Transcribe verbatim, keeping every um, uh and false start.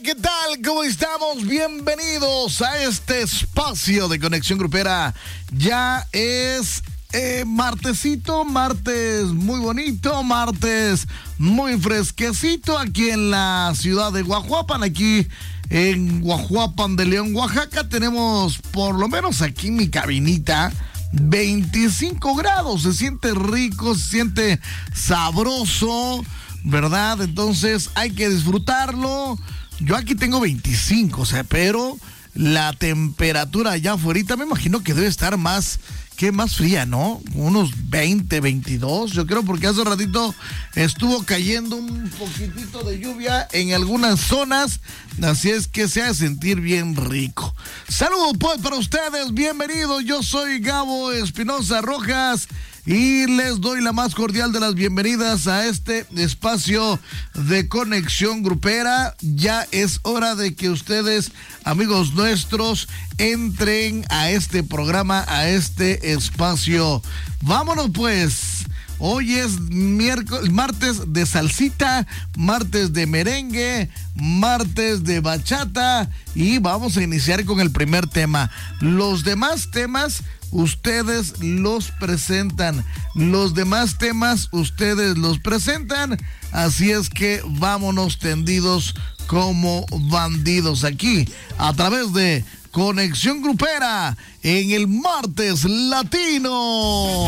¿Qué tal? ¿Cómo estamos? Bienvenidos a este espacio de Conexión Grupera. Ya es eh, martesito, martes muy bonito, martes muy fresquecito aquí en la ciudad de Guajuapan, aquí en Guajuapan de León, Oaxaca. Tenemos, por lo menos aquí en mi cabinita, veinticinco grados. Se siente rico, se siente sabroso, ¿verdad? Entonces hay que disfrutarlo. Yo aquí tengo veinticinco, o sea, pero la temperatura allá afuera me imagino que debe estar más, que más fría, ¿no? Unos veinte, veintidós, yo creo, porque hace ratito estuvo cayendo un poquitito de lluvia en algunas zonas, así es que se ha de sentir bien rico. Saludos pues para ustedes, bienvenidos, yo soy Gabo Espinosa Rojas y les doy la más cordial de las bienvenidas a este espacio de Conexión Grupera. Ya es hora de que ustedes, amigos nuestros, entren a este programa, a este espacio. Vámonos pues. Hoy es miércoles, martes de salsita, martes de merengue, martes de bachata y vamos a iniciar con el primer tema. Los demás temas ustedes los presentan, los demás temas ustedes los presentan, así es que vámonos tendidos como bandidos aquí a través de Conexión Grupera en el Martes Latino.